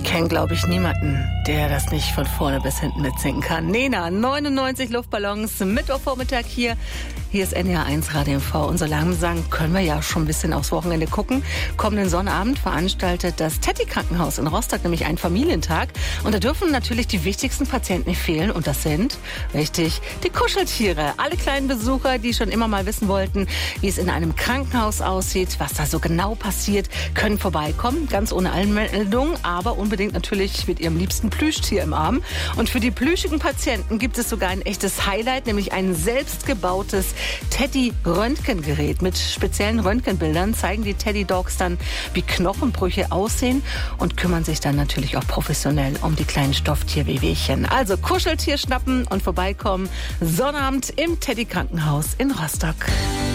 Ich kenne, glaube ich, niemanden, der das nicht von vorne bis hinten mitsingen kann. Nena, 99 Luftballons, Mittwochvormittag hier. Hier ist NDR1 Radio MV. Und so langsam können wir ja schon ein bisschen aufs Wochenende gucken. Kommenden Sonnabend veranstaltet das Tetti-Krankenhaus in Rostock nämlich einen Familientag. Und da dürfen natürlich die wichtigsten Patienten nicht fehlen. Und das sind, richtig, die Kuscheltiere. Alle kleinen Besucher, die schon immer mal wissen wollten, wie es in einem Krankenhaus aussieht, was da so genau passiert, können vorbeikommen. Ganz ohne Anmeldung, aber unbedingt natürlich mit ihrem liebsten Plüschtier im Arm. Und für die plüschigen Patienten gibt es sogar ein echtes Highlight, nämlich ein selbstgebautes Teddy-Röntgengerät. Mit speziellen Röntgenbildern zeigen die Teddy-Dogs dann, wie Knochenbrüche aussehen und kümmern sich dann natürlich auch professionell um die kleinen Stofftierwehwehchen. Also Kuscheltier schnappen und vorbeikommen. Sonnabend im Teddy-Krankenhaus in Rostock.